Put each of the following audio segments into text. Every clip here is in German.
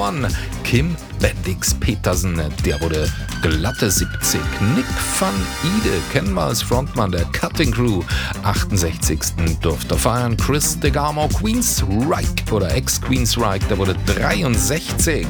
geboren. Kim Bendix Petersen, der wurde glatte 70. Nick van Ide, kennen wir als Frontmann der Cutting Crew, 68. durfte feiern. Chris DeGarmo, Queensryche oder Ex-Queensryche, der wurde 63.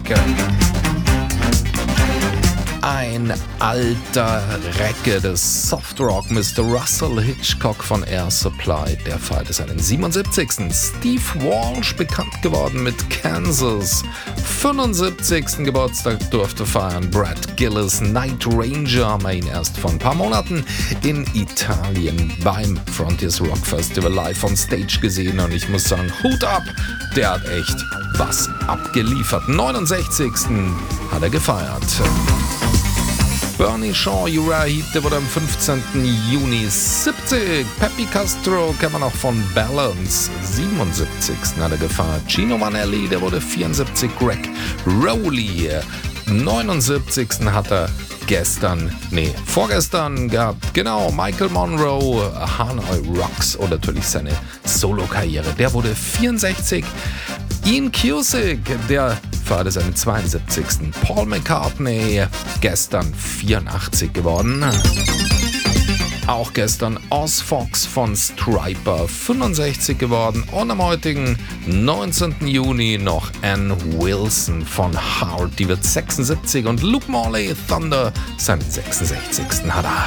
Ein alter Recke des Softrock, Mr. Russell Hitchcock von Air Supply, der feierte seinen 77. Steve Walsh, bekannt geworden mit Kansas, 75. Geburtstag durfte feiern. Brad Gillis, Night Ranger, haben wir ihn erst vor ein paar Monaten in Italien beim Frontiers Rock Festival live on stage gesehen und ich muss sagen, Hut ab, der hat echt was abgeliefert. 69. hat er gefeiert. Bernie Shaw, Uriah Heep, der wurde am 15. Juni 70. Peppy Castro kennt man auch von Balance, 77. hat er gefeiert. Gino Vanelli, der wurde 74. Greg Rowley, 79. hat er vorgestern gehabt. Genau, Michael Monroe, Hanoi Rocks und natürlich seine Solo-Karriere. Der wurde 64. Ian Cusick, der feierte seinen 72. Paul McCartney, gestern 84 geworden. Auch gestern Oz Fox von Stryper, 65 geworden. Und am heutigen 19. Juni noch Ann Wilson von Heart, die wird 76. Und Luke Morley, Thunder, seinen 66. hat er.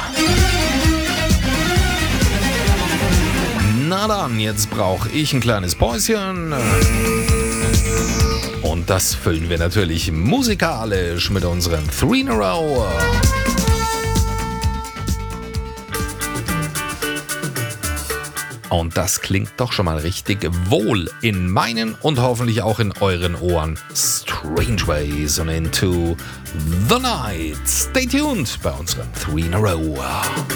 Na dann, jetzt brauche ich ein kleines Päuschen. Und das füllen wir natürlich musikalisch mit unseren 3 in a Row. Und das klingt doch schon mal richtig wohl in meinen und hoffentlich auch in euren Ohren. Strange Ways und Into the Night. Stay tuned bei unseren 3 in a Row.